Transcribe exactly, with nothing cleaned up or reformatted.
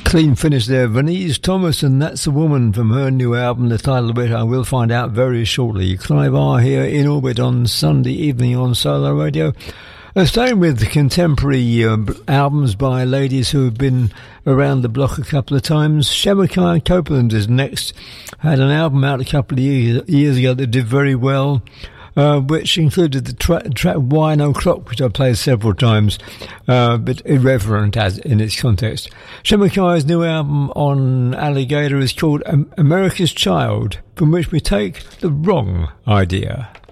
Clean finish there. Venise Thomas, and That's a Woman from her new album, the title of it I will find out very shortly. Clive R here in orbit on Sunday evening on Solar Radio. Uh, staying with contemporary uh, albums by ladies who have been around the block a couple of times. Shemakaya Copeland is next. Had an album out a couple of years, years ago that did very well. Uh, which included the track tra- Wine O'Clock, which I played several times, uh, but irreverent as in its context. Shemakaya's new album on Alligator is called America's Child, from which we take The Wrong Idea.